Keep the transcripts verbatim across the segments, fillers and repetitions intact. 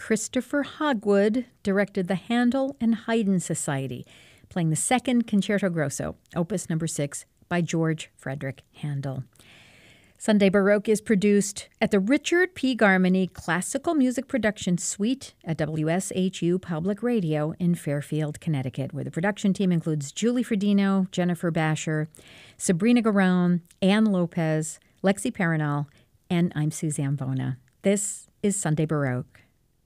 Christopher Hogwood directed the Handel and Haydn Society, playing the second Concerto Grosso, opus number six, by George Frederick Handel. Sunday Baroque is produced at the Richard P. Garmany Classical Music Production Suite at W S H U Public Radio in Fairfield, Connecticut, where the production team includes Julie Fredino, Jennifer Basher, Sabrina Garone, Ann Lopez, Lexi Paranal, and I'm Suzanne Bona. This is Sunday Baroque.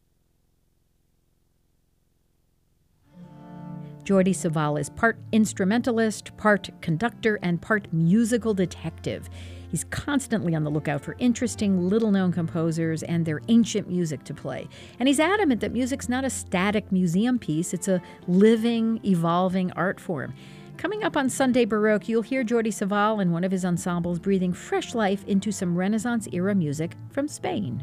Jordi Savall is part instrumentalist, part conductor, and part musical detective. He's constantly on the lookout for interesting, little-known composers and their ancient music to play. And he's adamant that music's not a static museum piece, it's a living, evolving art form. Coming up on Sunday Baroque, you'll hear Jordi Savall and one of his ensembles breathing fresh life into some Renaissance-era music from Spain.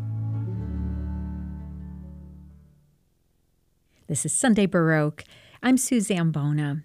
This is Sunday Baroque. I'm Suzanne Bona.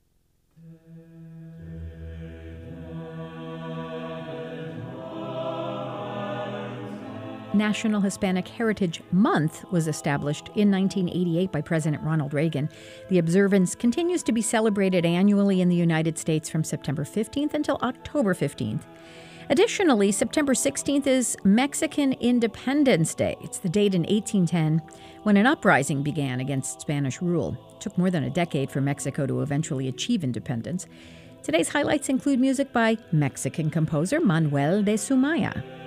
National Hispanic Heritage Month was established in nineteen eighty-eight by President Ronald Reagan. The observance continues to be celebrated annually in the United States from September fifteenth until October fifteenth. Additionally, September sixteenth is Mexican Independence Day. It's the date in eighteen ten when an uprising began against Spanish rule. It took more than a decade for Mexico to eventually achieve independence. Today's highlights include music by Mexican composer Manuel de Sumaya.